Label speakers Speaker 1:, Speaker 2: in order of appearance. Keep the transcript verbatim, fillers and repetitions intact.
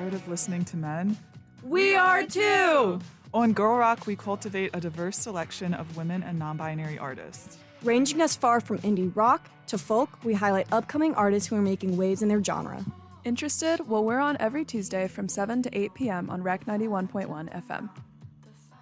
Speaker 1: tired of listening to men?
Speaker 2: We are too!
Speaker 1: On Girl Rock, we cultivate a diverse selection of women and non-binary artists.
Speaker 3: Ranging as far from indie rock to folk, we highlight upcoming artists who are making waves in their genre.
Speaker 4: Interested? Well, we're on every Tuesday from seven to eight p.m. on Rec ninety-one point one F M.